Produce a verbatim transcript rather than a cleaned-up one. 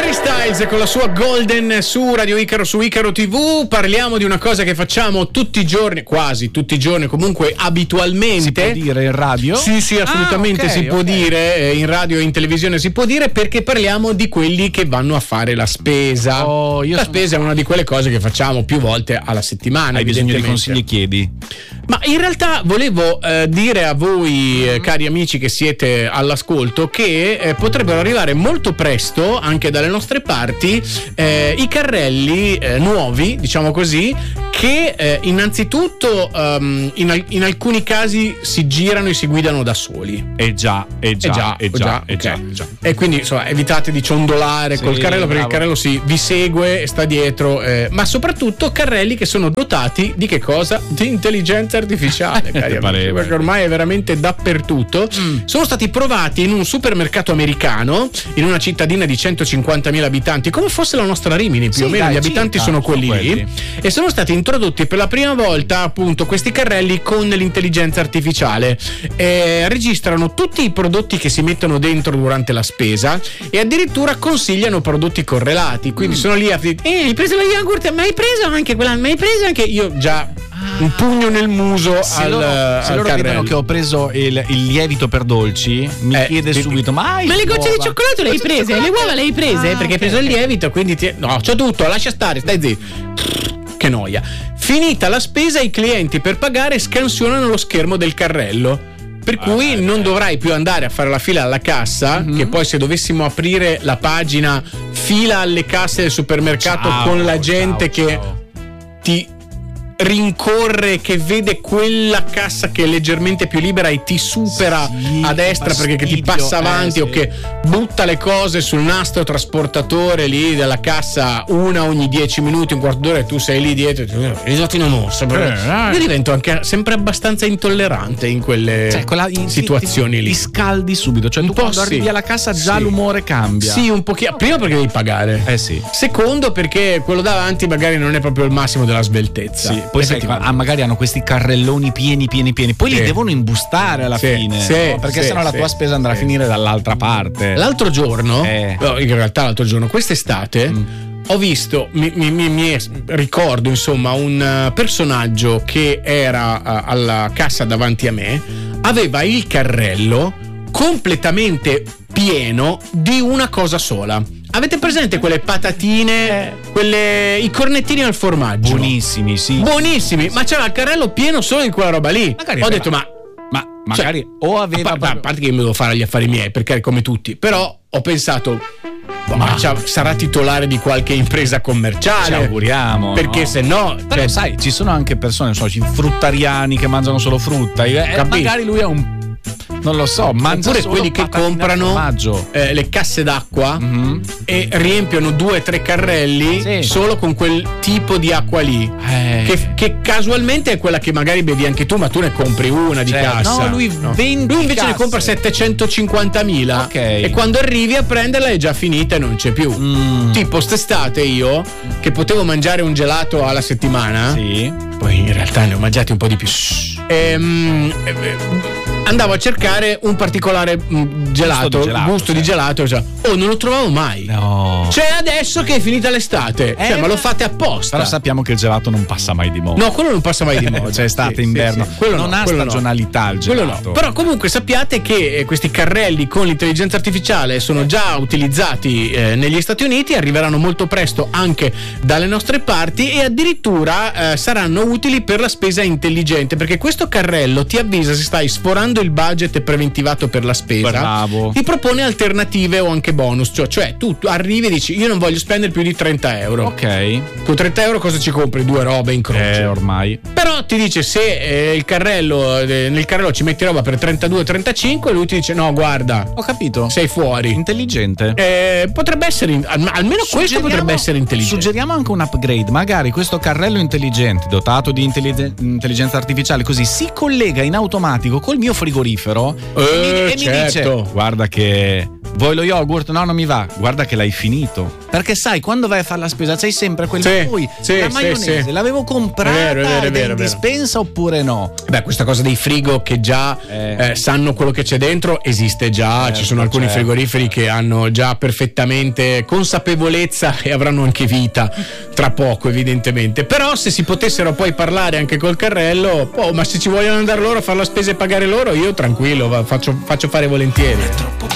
Harry Styles con la sua Golden su Radio Icaro, su Icaro tivù. Parliamo di una cosa che facciamo tutti i giorni, quasi tutti i giorni, comunque abitualmente. Si può dire in radio? Sì, sì, assolutamente. Ah, okay, si può okay. dire in radio e in televisione si può dire, perché parliamo di quelli che vanno a fare la spesa. Oh, io la sono... spesa è una di quelle cose che facciamo più volte alla settimana. Hai bisogno di consigli, chiedi. Ma in realtà volevo eh, dire a voi, eh, cari amici che siete all'ascolto, che eh, potrebbero arrivare molto presto anche dalle nostre parti eh, i carrelli eh, nuovi, diciamo così, che eh, innanzitutto um, in, al- in alcuni casi si girano e si guidano da soli. Eh già, eh già, eh già, eh già, eh già, okay. eh già. E quindi insomma evitate di ciondolare sì, col carrello, perché bravo. Il carrello si vi segue e sta dietro, eh, ma soprattutto carrelli che sono dotati di che cosa? Di intelligenza artificiale, cari amici, perché ormai è veramente dappertutto. Mm. Sono stati provati in un supermercato americano in una cittadina di centocinquantamila abitanti, come fosse la nostra Rimini, più sì, o meno dai, gli abitanti città, sono quelli sono lì, e sono stati introdotti per la prima volta appunto questi carrelli con l'intelligenza artificiale. Eh, registrano tutti i prodotti che si mettono dentro durante la spesa e addirittura consigliano prodotti correlati, quindi mm. sono lì a dire: eh, hai preso lo yogurt, ma hai preso anche quella, ma hai preso anche io già un pugno nel muso se al, loro, al se loro carrello. vedono che ho preso il, il lievito per dolci, mi eh, chiede ti, subito: ma hai ma le gocce uova? di cioccolato le hai prese? Le uova le hai prese? Ah, perché hai preso il lievito, quindi ti... no, c'ho tutto, lascia stare, stai zitto. Che noia. Finita la spesa, i clienti per pagare scansionano lo schermo del carrello, per cui ah, non eh. dovrai più andare a fare la fila alla cassa, mm-hmm. che poi se dovessimo aprire la pagina fila alle casse del supermercato ciao, con la gente ciao, che ciao. ti rincorre, che vede quella cassa che è leggermente più libera e ti supera sì, a destra fastidio, perché che ti passa avanti, eh, o sì. che butta le cose sul nastro trasportatore lì della cassa una ogni dieci minuti, un quarto d'ora, e tu sei lì dietro e ti dati una mossa. Eh, io divento anche sempre abbastanza intollerante in quelle cioè, quella, in, situazioni ti, lì. Ti scaldi subito, cioè un tu quando sì. arrivi alla cassa già sì. l'umore cambia. Sì, un pochino. Prima perché devi pagare. Eh sì. Secondo perché quello davanti magari non è proprio il massimo della sveltezza. Sì. Poi sai, ah, magari hanno questi carrelloni pieni pieni pieni, poi sì. li devono imbustare alla sì, fine, sì, no? Perché sì, sennò la sì, tua spesa andrà sì. a finire dall'altra parte. L'altro giorno, eh. no, in realtà l'altro giorno, quest'estate, mm. ho visto, mi, mi, mi, mi ricordo insomma un uh, personaggio che era uh, alla cassa davanti a me, aveva il carrello completamente pieno di una cosa sola. Avete presente quelle patatine, eh. quelle, i cornettini al formaggio? Buonissimi, sì. Buonissimi, ma c'era il carrello pieno solo di quella roba lì. Magari ho detto, ma, ma magari cioè, o aveva. A, par- a parte che io mi devo fare gli affari miei, perché come tutti, però ho pensato, ma, ma sarà titolare di qualche impresa commerciale. Ci auguriamo. Perché no? se no. Però cioè, sai, ci sono anche persone, non so, fruttariani che mangiano solo frutta. Eh, magari lui è un. Non lo so, mangia oppure solo quelli che comprano eh, le casse d'acqua mm-hmm. e riempiono due o tre carrelli sì. solo con quel tipo di acqua lì, eh. che, che casualmente è quella che magari bevi anche tu, ma tu ne compri una di cioè, cassa. No, lui, no. vende lui invece casse. ne compra settecentocinquantamila okay. e quando arrivi a prenderla è già finita e non c'è più. Mm. Tipo st'estate io che potevo mangiare un gelato alla settimana, sì. poi in realtà ne ho mangiati un po' di più. Ehm, andavo a cercare un particolare mh, gelato, gusto di gelato, gusto di gelato cioè. Oh, non lo trovavo mai. No. Cioè adesso che è finita l'estate, eh, cioè, ma lo fate apposta. Però sappiamo che il gelato non passa mai di moda. No, quello non passa mai di moda. Cioè estate, sì, inverno, sì, sì. Quello non no, ha stagionalità no. il gelato. Quello no. Però comunque sappiate che eh, questi carrelli con l'intelligenza artificiale sono già utilizzati eh, negli Stati Uniti, arriveranno molto presto anche dalle nostre parti e addirittura eh, saranno utili per la spesa intelligente, perché questo carrello ti avvisa se stai sforando il budget preventivato per la spesa. Bravo. Ti propone alternative o anche bonus, cioè, cioè tu arrivi e dici io non voglio spendere più di trenta euro. Ok. Con trenta euro cosa ci compri? Due robe in croce. Eh, ormai. Però ti dice se eh, il carrello eh, nel carrello ci metti roba per trentadue trentacinque e lui ti dice no guarda, ho capito, sei fuori. Intelligente. Eh, potrebbe essere almeno questo potrebbe essere intelligente. Suggeriamo anche un upgrade, magari questo carrello intelligente dotato di intelligen- intelligenza artificiale così si collega in automatico col mio frigorifero eh, e, mi, e certo. mi dice guarda che vuoi lo yogurt? No, non mi va. Guarda che l'hai finito. Perché sai, quando vai a fare la spesa c'hai sempre quel sì, poi sì, la sì, maionese, sì. l'avevo comprata è vero, è vero, è ed è vero, in dispensa oppure no? Beh, questa cosa dei frigo che già eh. Eh, sanno quello che c'è dentro esiste già, certo, ci sono alcuni certo, frigoriferi certo. che hanno già perfettamente consapevolezza e avranno anche vita tra poco evidentemente. Però se si potessero poi parlare anche col carrello, oh, ma se ci vogliono andare loro a fare la spesa e pagare loro, io tranquillo, faccio, faccio fare volentieri.